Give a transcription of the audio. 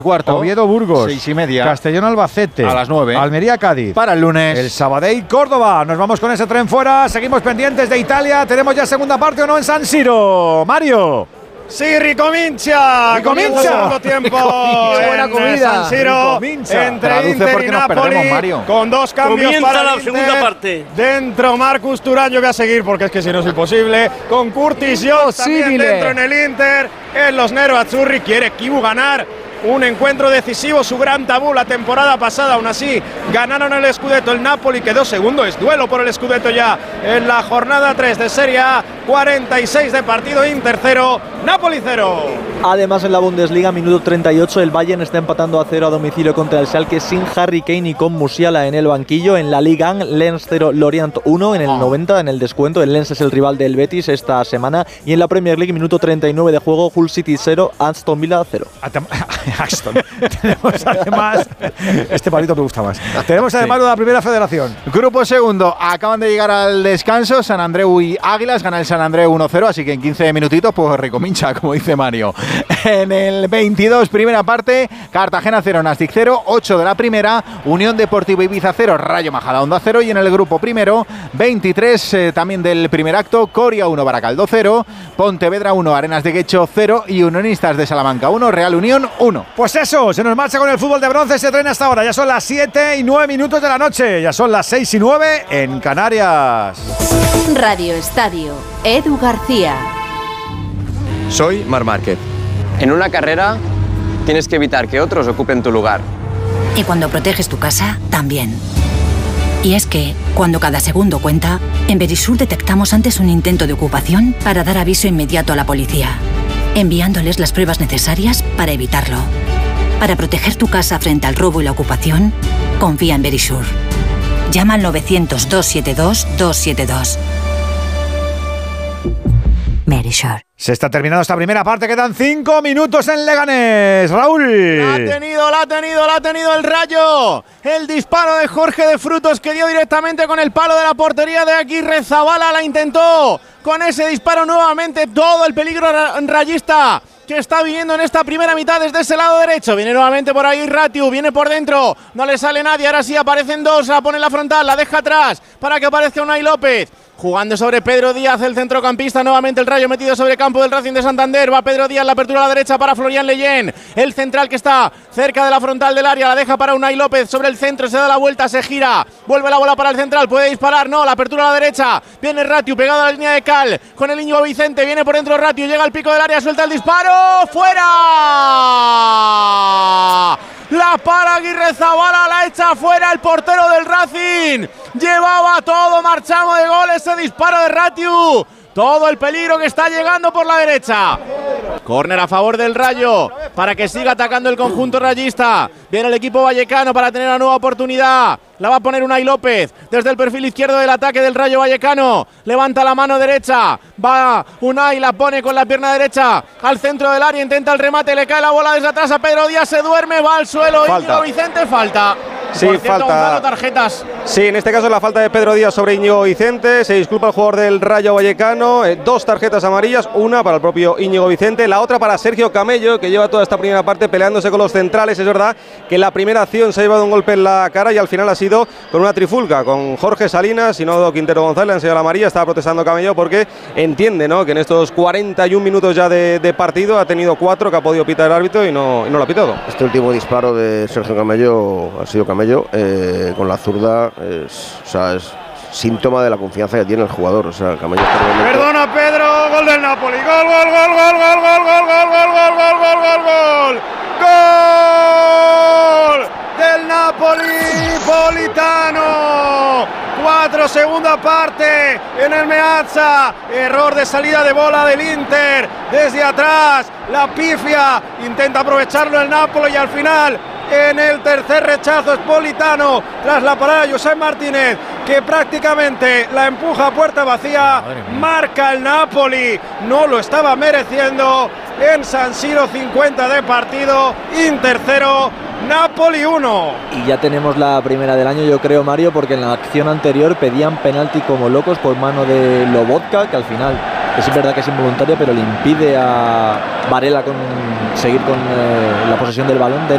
Cuarto. Oviedo-Burgos. 6:30. Castellón-Albacete. A las 9. Almería-Cádiz. Para el lunes. El Sabadell-Córdoba. Nos vamos con ese tren fuera. Seguimos pendientes de Italia. ¿Tenemos ya segunda parte o no en San Siro? Mario. Sí, ricomincia. Comienza el segundo tiempo. Buena comida. San Siro, entre Inter y Napoli, con 2 cambios. Comienza para la el segunda Inter. parte. Dentro Marcus Thuram, yo voy a seguir porque es que si no es imposible. Con Curtis Jones también dentro en el Inter. En los Nero Azzurri quiere Kibu ganar un encuentro decisivo, su gran tabú la temporada pasada. Aún así ganaron el Scudetto, el Napoli quedó segundo, es duelo por el Scudetto ya en la jornada 3 de Serie A. 46 de partido, Inter 0, Napoli 0. Además, en la Bundesliga, minuto 38, el Bayern está empatando a 0 a domicilio contra el Schalke sin Harry Kane y con Musiala en el banquillo. En la Liga 1, Lens 0, Lorient 1 en el 90, en el descuento. El Lens es el rival del Betis esta semana. Y en la Premier League, minuto 39 de juego, Hull City 0, Aston Villa 0. Aston. Tenemos además, este palito me gusta más. Tenemos además de la Primera Federación. Grupo segundo, acaban de llegar al descanso Sant Andreu y Águilas, gana el Sant Andreu 1-0, así que en 15 minutitos pues recomincha, como dice Mario. En el 22, primera parte, Cartagena 0, Nastic 0, 8 de la primera, Unión Deportiva Ibiza 0, Rayo Majadahonda 0, y en el grupo primero, 23 también del primer acto, Coria 1, Baracaldo 0, Pontevedra 1, Arenas de Guecho 0 y Unionistas de Salamanca 1, Real Unión 1. Pues eso, se nos marcha con el fútbol de bronce, se tren hasta ahora. Ya son las 7:09 de la noche, ya son las 6:09 en Canarias. Radio Estadio, Edu García. Soy Marc Márquez. En una carrera tienes que evitar que otros ocupen tu lugar. Y cuando proteges tu casa, también. Y es que, cuando cada segundo cuenta, en Verisur detectamos antes un intento de ocupación para dar aviso inmediato a la policía, enviándoles las pruebas necesarias para evitarlo. Para proteger tu casa frente al robo y la ocupación, confía en Verisur. Llama al 900-272-272. Verisur. Se está terminando esta primera parte, quedan 5 minutos en Leganés. Raúl. La ha tenido el Rayo. El disparo de Jorge de Frutos que dio directamente con el palo de la portería de Aguirre Zabala. La intentó con ese disparo nuevamente. Todo el peligro rayista que está viniendo en esta primera mitad desde ese lado derecho. Viene nuevamente por ahí Ratiu, viene por dentro. No le sale nadie, ahora sí aparecen dos. La pone en la frontal, la deja atrás para que aparezca Unai López. Jugando sobre Pedro Díaz, el centrocampista, nuevamente el Rayo metido sobre el campo del Racing de Santander. Va Pedro Díaz, la apertura a la derecha para Florian Leyen. El central que está cerca de la frontal del área, la deja para Unai López sobre el centro, se da la vuelta, se gira. Vuelve la bola para el central, puede disparar, no, la apertura a la derecha. Viene Ratiu, pegado a la línea de cal, con el Íñigo Vicente, viene por dentro Ratiu, llega al pico del área, suelta el disparo, ¡fuera! La para Aguirre Zabala, la echa fuera el portero del Racing. Llevaba todo marchamo de gol ese disparo de Ratiu. Todo el peligro que está llegando por la derecha. Córner a favor del Rayo para que siga atacando el conjunto rayista. Viene el equipo vallecano para tener una nueva oportunidad. La va a poner Unai López desde el perfil izquierdo del ataque del Rayo Vallecano. Levanta la mano derecha. Va Unai, la pone con la pierna derecha al centro del área. Intenta el remate, le cae la bola desde atrás a Pedro Díaz. Se duerme, va al suelo. Íñigo Vicente, falta. Sí, por cierto, falta. Tarjetas. Sí, en este caso la falta de Pedro Díaz sobre Íñigo Vicente. Se disculpa el jugador del Rayo Vallecano. 2 tarjetas amarillas, una para el propio Íñigo Vicente, la otra para Sergio Camello, que lleva toda esta primera parte peleándose con los centrales. Es verdad que la primera acción se ha llevado un golpe en la cara y al final ha sido con una trifulca, con Jorge Salinas y no Quintero González. Le han enseñado la amarilla, estaba protestando Camello porque entiende, ¿no?, que en estos 41 minutos ya de partido ha tenido 4 que ha podido pitar el árbitro y no lo ha pitado. Este último disparo de Sergio Camello ha sido Camello con la zurda, es síntoma de la confianza que tiene el jugador. O sea, Camello está realmente... Perdona Pedro, gol del Napoli. Gol, gol, gol, gol, gol, gol, gol, gol, gol, gol, gol, gol, gol, gol. Gol del Napolitano. 4, segunda parte en el Meazza. Error de salida de bola del Inter desde atrás. La pifia, intenta aprovecharlo el Napoli y al final en el tercer rechazo es Politano tras la parada de Josep Martínez, que prácticamente la empuja a puerta vacía. Marca el Napoli, no lo estaba mereciendo. En San Siro, 50 de partido, Inter 0, Napoli 1. Y ya tenemos la primera del año, yo creo, Mario, porque en la acción anterior pedían penalti como locos por mano de Lobotka, que al final es verdad que es involuntaria, pero le impide a Varela seguir con la posesión del balón.